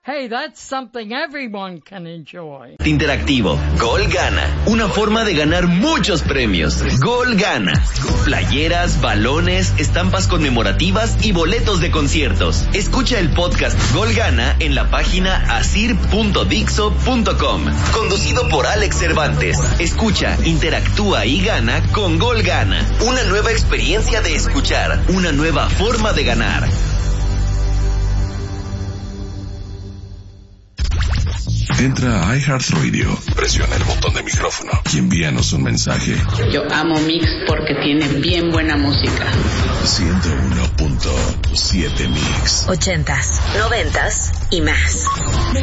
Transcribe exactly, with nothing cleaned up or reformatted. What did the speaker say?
Hey, that's something everyone can enjoy. Interactivo. Gol Gana. Una forma de ganar muchos premios. Gol Gana. Playeras, balones, estampas conmemorativas y boletos de conciertos. Escucha el podcast Gol Gana en la página asir punto dixo punto com. Conducido por Alex Cervantes. Escucha, interactúa y gana con Gol Gana. Una nueva experiencia de escuchar. Una nueva forma de ganar. Entra a iHeartRadio, presiona el botón de micrófono y envíanos un mensaje. Yo amo Mix porque tiene bien buena música. ciento uno punto siete Mix. Ochentas, noventas y más.